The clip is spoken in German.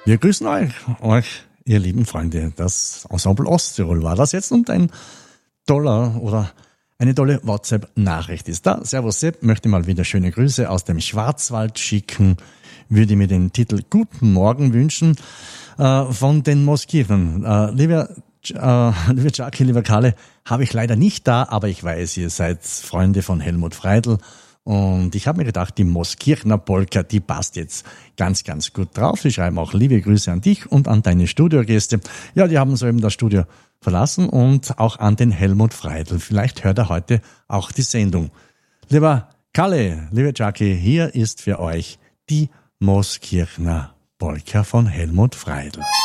Wir grüßen euch, ihr lieben Freunde. Das Ensemble Osttirol war das jetzt und eine tolle WhatsApp-Nachricht ist da. Servus Sepp, möchte mal wieder schöne Grüße aus dem Schwarzwald schicken. Würde mir den Titel Guten Morgen wünschen von den Moskirchen. Lieber Jackie, lieber Kalle, habe ich leider nicht da, aber ich weiß, ihr seid Freunde von Helmut Freidl. Und ich habe mir gedacht, die Moskirchner Polka, die passt jetzt ganz, ganz gut drauf. Sie schreiben auch liebe Grüße an dich und an deine Studiogäste. Ja, die haben soeben das Studio verlassen und auch an den Helmut Freidl. Vielleicht hört er heute auch die Sendung. Lieber Kalle, liebe Jackie, hier ist für euch die Moskirchner Polka von Helmut Freidl.